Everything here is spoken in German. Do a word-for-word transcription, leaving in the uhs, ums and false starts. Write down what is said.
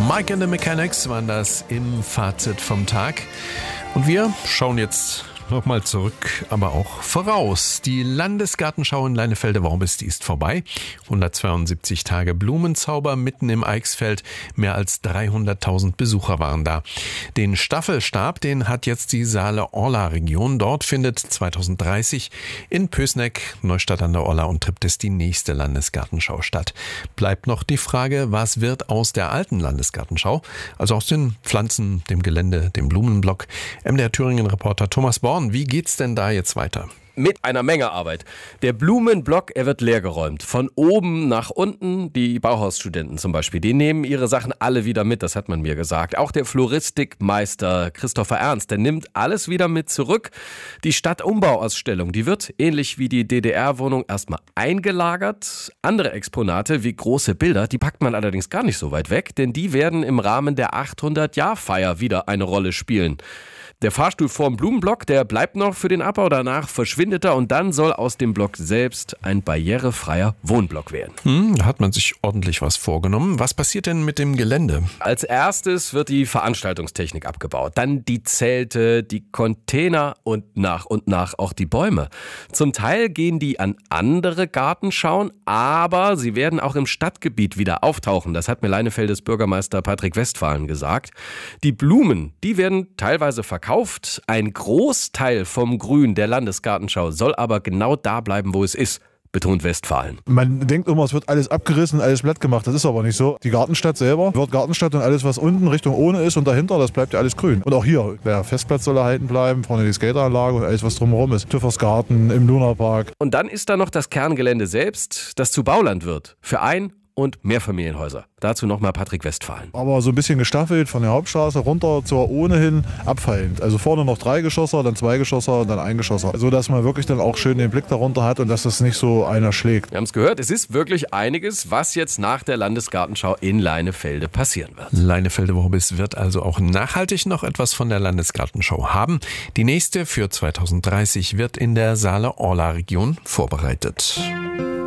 Mike and the Mechanics waren das im Fazit vom Tag. Und wir schauen jetzt nochmal zurück, aber auch voraus. Die Landesgartenschau in Leinefelde-Worbis, die ist vorbei. hundertzweiundsiebzig Tage Blumenzauber mitten im Eichsfeld. Mehr als dreihunderttausend Besucher waren da. Den Staffelstab, den hat jetzt die Saale-Orla-Region. Dort findet zweitausenddreißig in Pößneck, Neustadt an der Orla und Triptis die nächste Landesgartenschau statt. Bleibt noch die Frage, was wird aus der alten Landesgartenschau? Also aus den Pflanzen, dem Gelände, dem Blumenblock. M D R Thüringen-Reporter Thomas Born, wie geht's denn da jetzt weiter? Mit einer Menge Arbeit. Der Blumenblock, er wird leergeräumt. Von oben nach unten. Die Bauhausstudenten zum Beispiel, die nehmen ihre Sachen alle wieder mit, das hat man mir gesagt. Auch der Floristikmeister Christopher Ernst, der nimmt alles wieder mit zurück. Die Stadtumbauausstellung, die wird, ähnlich wie die D D R-Wohnung, erstmal eingelagert. Andere Exponate, wie große Bilder, die packt man allerdings gar nicht so weit weg, denn die werden im Rahmen der achthundert-Jahr-Feier wieder eine Rolle spielen. Der Fahrstuhl vorm Blumenblock, der bleibt noch für den Abbau, danach verschwindet er und dann soll aus dem Block selbst ein barrierefreier Wohnblock werden. Hm, da hat man sich ordentlich was vorgenommen. Was passiert denn mit dem Gelände? Als erstes wird die Veranstaltungstechnik abgebaut, dann die Zelte, die Container und nach und nach auch die Bäume. Zum Teil gehen die an andere Gartenschauen, aber sie werden auch im Stadtgebiet wieder auftauchen. Das hat mir Leinefeldes Bürgermeister Patrick Westphalen gesagt. Die Blumen, die werden teilweise verkauft. Ein Großteil vom Grün der Landesgartenschau soll aber genau da bleiben, wo es ist, betont Westphalen. Man denkt immer, es wird alles abgerissen, alles platt gemacht. Das ist aber nicht so. Die Gartenstadt selber wird Gartenstadt und alles, was unten Richtung Ohne ist und dahinter, das bleibt ja alles grün. Und auch hier, der Festplatz soll erhalten bleiben, vorne die Skateranlage und alles, was drumherum ist. Tüffersgarten, im Lunapark. Und dann ist da noch das Kerngelände selbst, das zu Bauland wird. Für ein- und Mehrfamilienhäuser. Dazu nochmal Patrick Westphalen. Aber so ein bisschen gestaffelt von der Hauptstraße runter zur ohnehin abfallend. Also vorne noch Dreigeschosser, dann Zweigeschosser und dann Eingeschosser. So dass man wirklich dann auch schön den Blick darunter hat und dass das nicht so einer schlägt. Wir haben es gehört, es ist wirklich einiges, was jetzt nach der Landesgartenschau in Leinefelde passieren wird. Leinefelde-Worbis wird also auch nachhaltig noch etwas von der Landesgartenschau haben. Die nächste für zweitausenddreißig wird in der Saale-Orla-Region vorbereitet.